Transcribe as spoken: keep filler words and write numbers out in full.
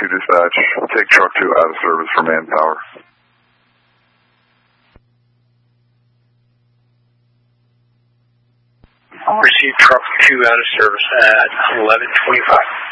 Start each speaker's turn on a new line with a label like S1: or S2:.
S1: two dispatch. Take truck two out of service for manpower.
S2: Receive truck two out of service at eleven twenty-five.